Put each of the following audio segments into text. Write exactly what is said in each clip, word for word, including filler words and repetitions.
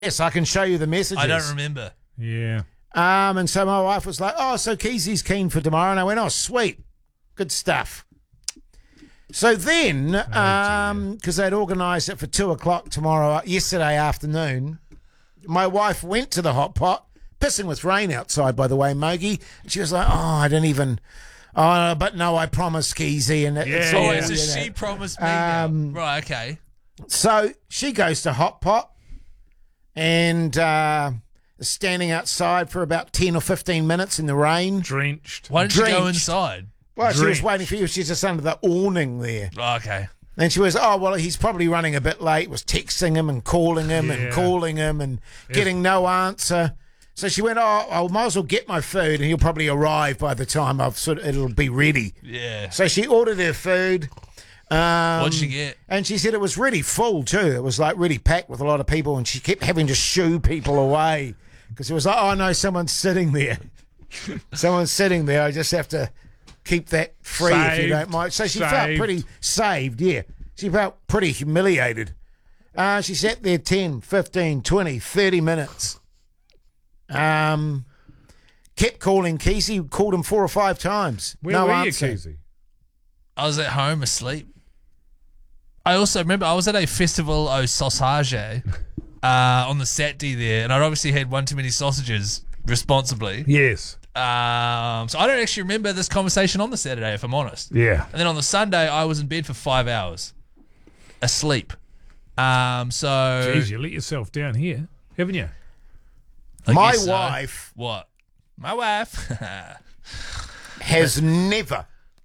Yes, I can show you the messages. I don't remember. Yeah. Um, and so my wife was like, oh, so Keezy's keen for tomorrow. And I went, oh, sweet. Good stuff. So then, um, because they'd organised it for two o'clock tomorrow, yesterday afternoon, my wife went to the hot pot, pissing with rain outside, by the way, Mogi. She was like, oh, I didn't even, oh, but no, I promised Keezy. And Yeah, it's yeah. all, Oh, so you know. she promised me Um, now. Right, okay. So she goes to hot pot and uh, is standing outside for about ten or fifteen minutes in the rain. Drenched. Why didn't you go Drenched. inside? Well, she was Drenched. waiting for you. She's just under the awning there. Oh, okay. And she was, oh, well, he's probably running a bit late, was texting him and calling him Yeah. and calling him and getting no answer. So she went, oh, I might as well get my food and he'll probably arrive by the time I've sort of, it'll be ready. Yeah. So she ordered her food. Um, What'd she get? And she said it was really full too. It was like really packed with a lot of people and she kept having to shoo people away because it was like, oh, no, someone's sitting there. Someone's sitting there. I just have to keep that free if you Saved. don't mind. So she felt Saved. pretty saved, yeah. She felt pretty humiliated. Uh, she sat there ten, fifteen, twenty, thirty minutes. Um, kept calling Keezy, called him four or five times. Where no were answer. you, Keezy? I was at home asleep. I also remember I was at a festival au sausage uh, on the Saturday there, and I'd obviously had one too many sausages responsibly. Yes. Um, so I don't actually remember this conversation on the Saturday, if I'm honest. Yeah. And then on the Sunday, I was in bed for five hours, asleep. Um, so Jeez, you let yourself down here, haven't you? I My guess so. wife What? My wife. has never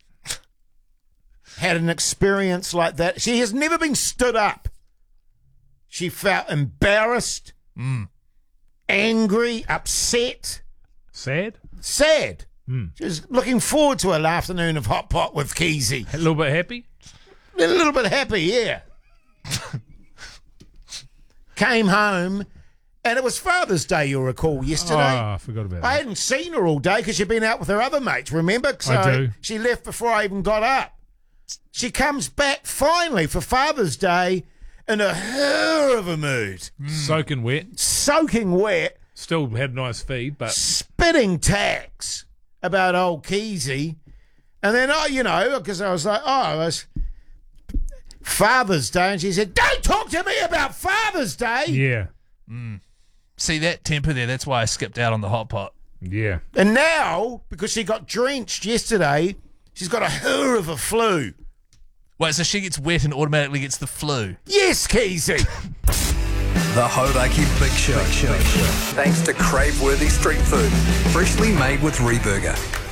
had an experience like that. She has never been stood up. She felt embarrassed, Mm. angry, upset, Sad? sad. Mm. She was looking forward to an afternoon of hot pot with Keezy. A little bit happy? A little bit happy, yeah. Came home, and it was Father's Day, you'll recall, yesterday. Oh, I forgot about I that. hadn't seen her all day because she'd been out with her other mates, remember? So I do. she left before I even got up. She comes back finally for Father's Day in a her of a mood. Soaking wet. Soaking wet, Still had nice feed, but spitting tacks about old Keezy. And then, oh, you know, because I was like, oh, it was Father's Day. And she said, don't talk to me about Father's Day. yeah. See that temper there? That's why I skipped out on the hot pot. Yeah. And now, because she got drenched yesterday, she's got a her of a flu. Wait, so she gets wet and automatically gets the flu? Yes, Keezy. The Hodaki Big Show. Big Show. Thanks to crave-worthy street food, freshly made with Reburger.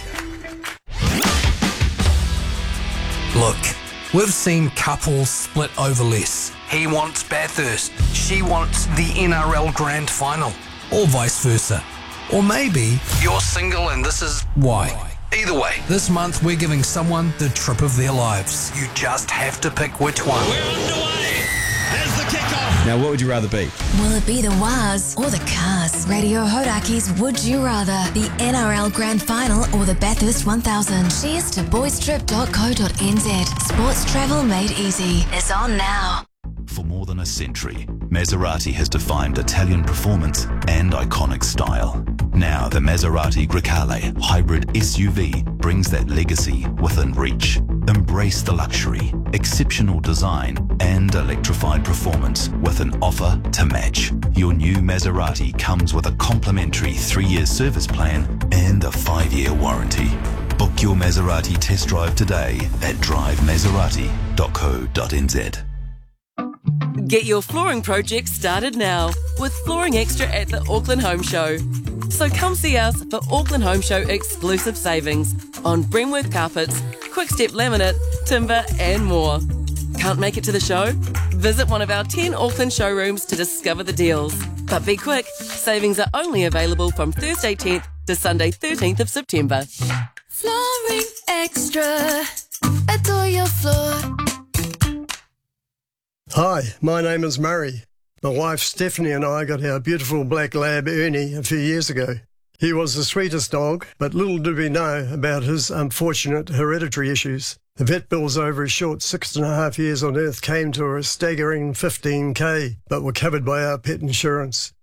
Look, we've seen couples split over less. He wants Bathurst, she wants the N R L Grand Final, or vice versa. Or maybe you're single and this is why. Either way, this month we're giving someone the trip of their lives. You just have to pick which one. We're underway. There's the kickoff. Now, what would you rather be? Will it be the Waz or the Cars? Radio Hodaki's Would You Rather, the N R L Grand Final or the Bathurst one thousand. Cheers to boys trip dot co dot n z. Sports travel made easy. It's on now. For more than a century, Maserati has defined Italian performance and iconic style. Now the Maserati Grecale hybrid S U V brings that legacy within reach. Embrace the luxury, exceptional design and electrified performance with an offer to match. Your new Maserati comes with a complimentary three-year service plan and a five-year warranty. Book your Maserati test drive today at drive maserati dot co dot n z. Get your flooring project started now with Flooring Extra at the Auckland Home Show. So come see us for Auckland Home Show exclusive savings on Bremworth carpets, Quickstep laminate, timber and more. Can't make it to the show? Visit one of our ten Auckland showrooms to discover the deals. But be quick, savings are only available from Thursday tenth to Sunday thirteenth of September. Flooring Extra. Adore your floor. Hi, my name is Murray. My wife Stephanie and I got our beautiful black lab Ernie a few years ago. He was the sweetest dog, but little did we know about his unfortunate hereditary issues. The vet bills over his short six and a half years on Earth came to a staggering fifteen K, but were covered by our pet insurance.